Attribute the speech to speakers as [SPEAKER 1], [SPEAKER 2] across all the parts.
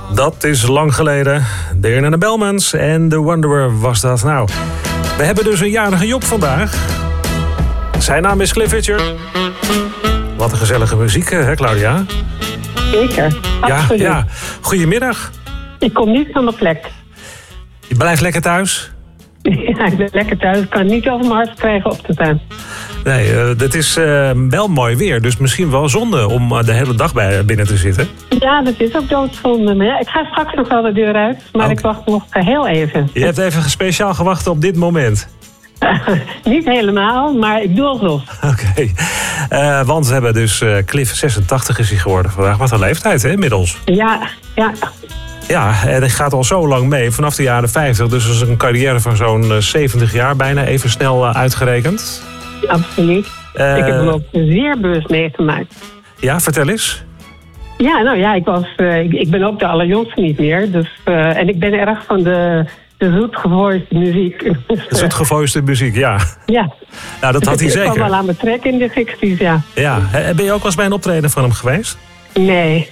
[SPEAKER 1] Dat is lang geleden. De Heer en de Belmans en The Wanderer was dat. Nou, we hebben dus een jarige Job vandaag. Zijn naam is Cliff Richard. Wat een gezellige muziek, hè Claudia?
[SPEAKER 2] Zeker, absoluut.
[SPEAKER 1] Ja. Goedemiddag.
[SPEAKER 2] Ik kom niet van mijn plek.
[SPEAKER 1] Je blijft lekker thuis?
[SPEAKER 2] Ja, ik ben lekker thuis. Ik kan niet over mijn hart krijgen op te staan.
[SPEAKER 1] Nee, het is wel mooi weer. Dus misschien wel zonde om de hele dag binnen te zitten.
[SPEAKER 2] Ja, dat is ook doodzonde. Maar ja, ik ga straks nog wel de deur uit. Maar Ik wacht nog heel even.
[SPEAKER 1] Je hebt even speciaal gewacht op dit moment.
[SPEAKER 2] Niet helemaal, maar ik doe alsof.
[SPEAKER 1] Oké. Want we hebben dus Cliff 86 is hij geworden vandaag. Wat een leeftijd, hè, inmiddels.
[SPEAKER 2] Ja.
[SPEAKER 1] Ja, en hij gaat al zo lang mee, vanaf de jaren 50. Dus dat is een carrière van zo'n 70 jaar, bijna even snel uitgerekend.
[SPEAKER 2] Absoluut. Ik heb hem ook zeer bewust meegemaakt.
[SPEAKER 1] Ja, vertel eens.
[SPEAKER 2] Ja, nou ja, ik ben ook de allerjongste niet meer. Dus, en ik ben erg van de zoetgevoiste muziek.
[SPEAKER 1] De zoetgevoiste muziek, ja.
[SPEAKER 2] Ja.
[SPEAKER 1] Nou, dat had hij zeker.
[SPEAKER 2] Ik kwam wel aan mijn trek in de 60's, ja.
[SPEAKER 1] Ja. Ben je ook wel eens bij een optreden van hem geweest?
[SPEAKER 2] Nee.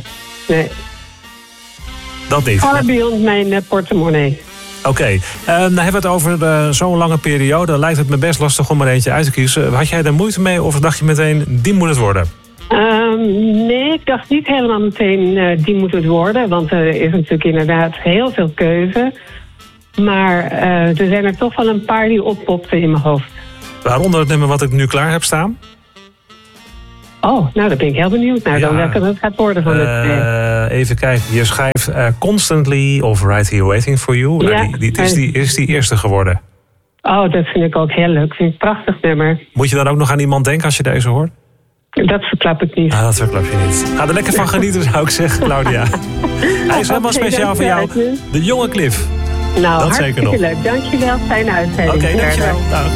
[SPEAKER 1] Dat niet?
[SPEAKER 2] Far beyond mijn portemonnee.
[SPEAKER 1] Oké. Dan hebben we het over zo'n lange periode. Dan lijkt het me best lastig om er eentje uit te kiezen. Had jij daar moeite mee of dacht je meteen, die moet het worden?
[SPEAKER 2] Nee, ik dacht niet helemaal meteen, die moet het worden. Want er is natuurlijk inderdaad heel veel keuze. Maar er zijn er toch wel een paar die oppopten in mijn hoofd.
[SPEAKER 1] Waaronder het nummer wat ik nu klaar heb staan?
[SPEAKER 2] Oh, nou, daar ben ik heel benieuwd naar. Dan welke het gaat worden van het...
[SPEAKER 1] Even kijken, je schrijft Constantly of Right Here Waiting For You.
[SPEAKER 2] Ja,
[SPEAKER 1] is die eerste geworden.
[SPEAKER 2] Oh, dat vind ik ook heel leuk. Vind ik een prachtig nummer.
[SPEAKER 1] Moet je dan ook nog aan iemand denken als je deze hoort?
[SPEAKER 2] Dat verklap ik niet.
[SPEAKER 1] Dat verklap je niet. Ga er lekker van genieten, zou ik zeggen, Claudia. Hij is helemaal speciaal voor jou. De jonge Cliff.
[SPEAKER 2] Nou,
[SPEAKER 1] dat zeker nog.
[SPEAKER 2] hartstikke leuk. Dankjewel. Fijne uitzending.
[SPEAKER 1] Oké, dankjewel. Dag.